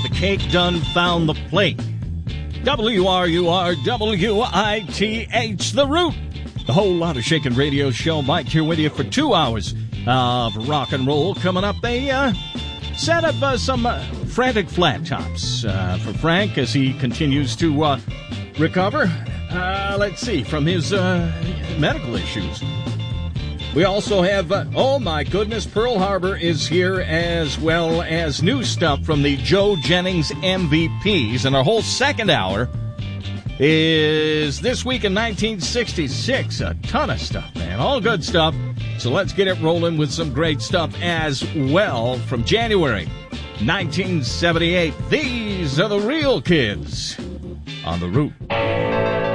the cake done found the plate. WRUR-WITH, The Root. The Whole Lot of Shakin' Radio Show. Mike here with you for 2 hours of rock and roll. Coming up, they set up some frantic flat tops for Frank as he continues to recover, let's see, from his medical issues. We also have, oh my goodness, Pearl Harbor is here, as well as new stuff from the Joe Jennings MVPs. And our whole second hour is This Week in 1966. A ton of stuff, man. All good stuff. So let's get it rolling with some great stuff as well from January 1978. These are the Real Kids on The Root.